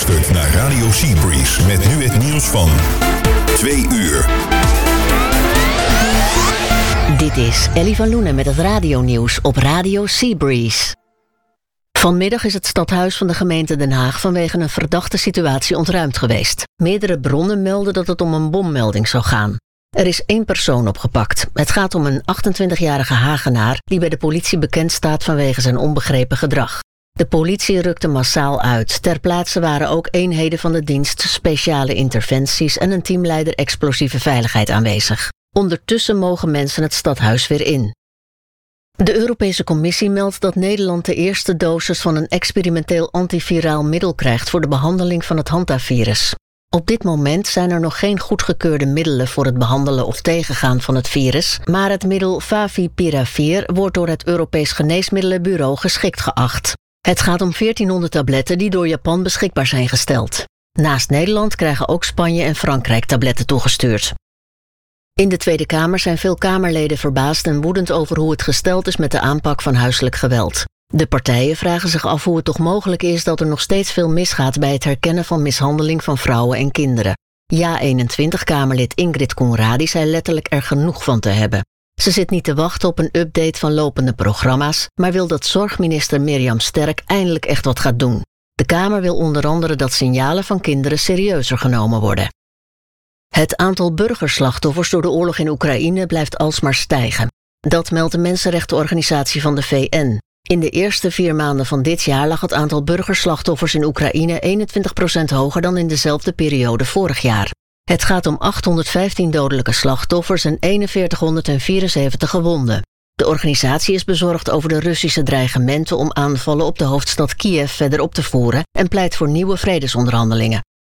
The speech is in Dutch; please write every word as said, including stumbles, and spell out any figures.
luistert naar Radio Seabreeze met nu het nieuws van twee uur. Dit is Ellie van Loenen met het radionieuws op Radio Seabreeze. Vanmiddag is het stadhuis van de gemeente Den Haag vanwege een verdachte situatie ontruimd geweest. Meerdere bronnen melden dat het om een bommelding zou gaan. Er is één persoon opgepakt. Het gaat om een achtentwintigjarige Hagenaar die bij de politie bekend staat vanwege zijn onbegrepen gedrag. De politie rukte massaal uit. Ter plaatse waren ook eenheden van de dienst Speciale Interventies en een teamleider Explosieve Veiligheid aanwezig. Ondertussen mogen mensen het stadhuis weer in. De Europese Commissie meldt dat Nederland de eerste dosis van een experimenteel antiviraal middel krijgt voor de behandeling van het hantavirus. Op dit moment zijn er nog geen goedgekeurde middelen voor het behandelen of tegengaan van het virus, maar het middel Favipiravir wordt door het Europees Geneesmiddelenbureau geschikt geacht. Het gaat om veertienhonderd tabletten die door Japan beschikbaar zijn gesteld. Naast Nederland krijgen ook Spanje en Frankrijk tabletten toegestuurd. In de Tweede Kamer zijn veel Kamerleden verbaasd en woedend over hoe het gesteld is met de aanpak van huiselijk geweld. De partijen vragen zich af hoe het toch mogelijk is dat er nog steeds veel misgaat bij het herkennen van mishandeling van vrouwen en kinderen. Ja eenentwintig-Kamerlid Ingrid Conradi zei letterlijk er genoeg van te hebben. Ze zit niet te wachten op een update van lopende programma's, maar wil dat zorgminister Mirjam Sterk eindelijk echt wat gaat doen. De Kamer wil onder andere dat signalen van kinderen serieuzer genomen worden. Het aantal burgerslachtoffers door de oorlog in Oekraïne blijft alsmaar stijgen. Dat meldt de Mensenrechtenorganisatie van de V N. In de eerste vier maanden van dit jaar lag het aantal burgerslachtoffers in Oekraïne eenentwintig procent hoger dan in dezelfde periode vorig jaar. Het gaat om achthonderdvijftien dodelijke slachtoffers en eenenveertighonderdvierenzeventig gewonden. De organisatie is bezorgd over de Russische dreigementen om aanvallen op de hoofdstad Kiev verder op te voeren en pleit voor nieuwe vredesonderhandelingen.